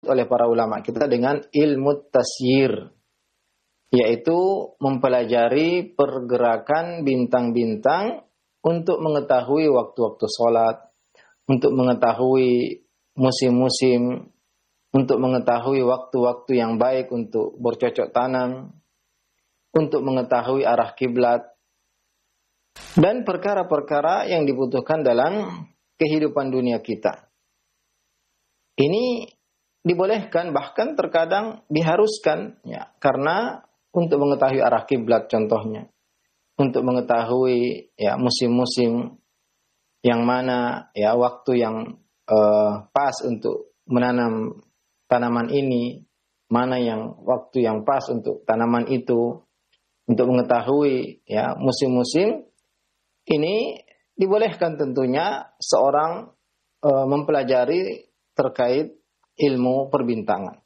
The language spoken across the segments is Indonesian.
oleh para ulama kita dengan ilmu tasyir, yaitu mempelajari pergerakan bintang-bintang untuk mengetahui waktu-waktu sholat, untuk mengetahui musim-musim, untuk mengetahui waktu-waktu yang baik untuk bercocok tanam, untuk mengetahui arah kiblat, dan perkara-perkara yang dibutuhkan dalam kehidupan dunia kita. Ini dibolehkan, bahkan terkadang diharuskan, ya, karena untuk mengetahui arah kiblat contohnya, untuk mengetahui ya musim-musim yang mana ya waktu yang pas untuk menanam tanaman ini, mana yang waktu yang pas untuk tanaman itu, untuk mengetahui ya musim-musim ini dibolehkan tentunya seorang mempelajari terkait ilmu perbintangan.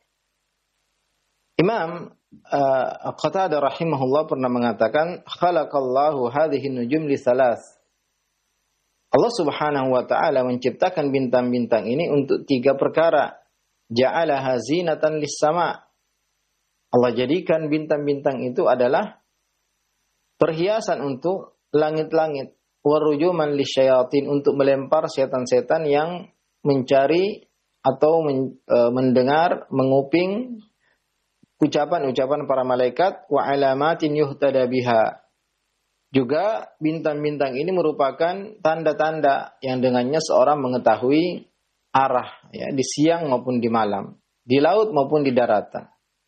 Imam Qatadah rahimahullah pernah mengatakan, khalaqallahu hadhihi nujum li thalath. Allah Subhanahu wa taala menciptakan bintang-bintang ini untuk 3 perkara. Ja'alaha zinatan lis-sama'. Allah jadikan bintang-bintang itu adalah perhiasan untuk langit-langit, warujuman lisyayatin, untuk melempar setan-setan yang mencari atau mendengar, menguping ucapan-ucapan para malaikat, wa alamatin yuhtada biha. Juga bintang-bintang ini merupakan tanda-tanda yang dengannya seorang mengetahui arah ya, di siang maupun di malam, di laut maupun di daratan.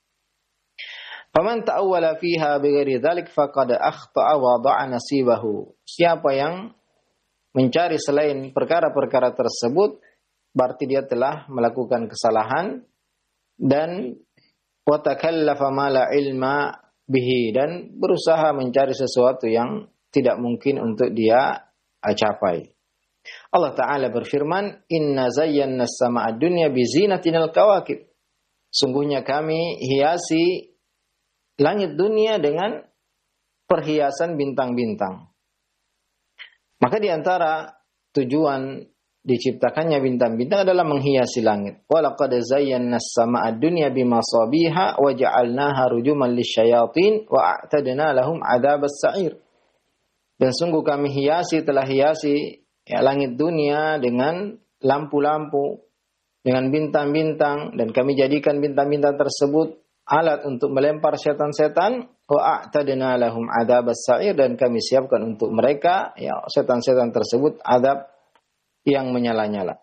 Faman ta'awwala fiha bighairi dzalik faqad akhta'a wa da'a nasibahu. Siapa yang mencari selain perkara-perkara tersebut, berarti dia telah melakukan kesalahan dan wa takallafa ma la ilma bihi, dan berusaha mencari sesuatu yang tidak mungkin untuk dia capai. Allah Ta'ala berfirman, inna zayyana as-sama'a dunya bi zinatinal kawakib. Sungguhnya kami hiasi langit dunia dengan perhiasan bintang-bintang. Maka di antara tujuan diciptakannya bintang-bintang adalah menghiasi langit. Wa laqad zayyana as-sama'a dunya bimasabiha wa ja'alnaha rujuman lisyayatin wa a'tadna lahum 'adzabas sa'ir. Dan sungguh kami telah hiasi ya, langit dunia dengan lampu-lampu, dengan bintang-bintang, dan kami jadikan bintang-bintang tersebut alat untuk melempar setan-setan. Wa a'tadna lahum 'adzabas sa'ir, dan kami siapkan untuk mereka ya setan-setan tersebut adab yang menyala-nyala.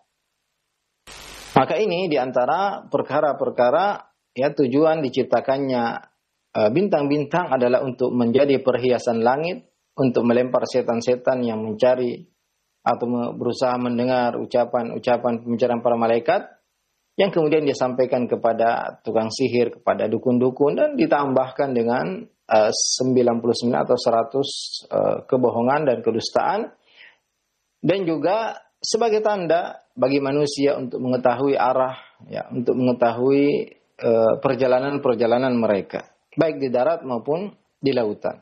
Maka ini diantara perkara-perkara ya tujuan diciptakannya bintang-bintang adalah untuk menjadi perhiasan langit, untuk melempar setan-setan yang mencari atau berusaha mendengar ucapan-ucapan pembicaraan para malaikat, yang kemudian dia sampaikan kepada tukang sihir, kepada dukun-dukun, dan ditambahkan dengan 99 atau 100 kebohongan dan kedustaan, dan juga sebagai tanda bagi manusia untuk mengetahui arah, ya, untuk mengetahui perjalanan-perjalanan mereka, baik di darat maupun di lautan.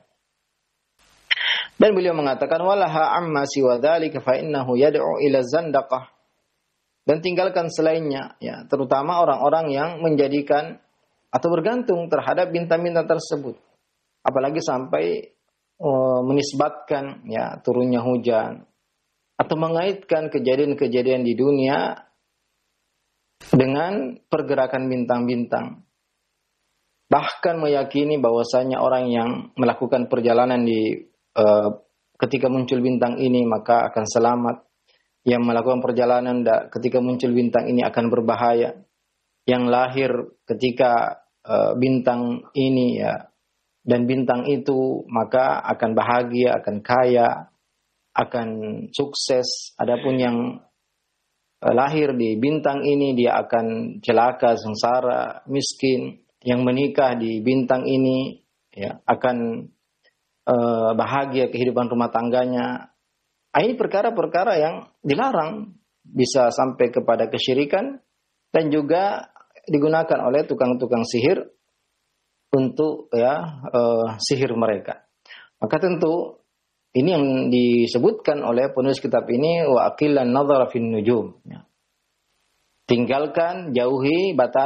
Dan beliau mengatakan, walaha amma siwa dzalika fa innahu yad'u ila zandaqah. Dan tinggalkan selainnya, ya, terutama orang-orang yang menjadikan atau bergantung terhadap bintang-bintang tersebut, apalagi sampai menisbatkan ya turunnya hujan, atau mengaitkan kejadian-kejadian di dunia dengan pergerakan bintang-bintang. Bahkan meyakini bahwasanya orang yang melakukan perjalanan ketika muncul bintang ini maka akan selamat. Yang melakukan perjalanan ketika muncul bintang ini akan berbahaya. Yang lahir ketika bintang ini ya dan bintang itu maka akan bahagia, akan kaya, akan sukses. Adapun yang lahir di bintang ini dia akan celaka, sengsara, miskin. Yang menikah di bintang ini ya akan bahagia kehidupan rumah tangganya. Ini perkara-perkara yang dilarang, bisa sampai kepada kesyirikan, dan juga digunakan oleh tukang-tukang sihir untuk ya sihir mereka. Maka tentu ini yang disebutkan oleh penulis kitab ini, wa aqillan nadhara fin nujum. Tinggalkan, jauhi, batasi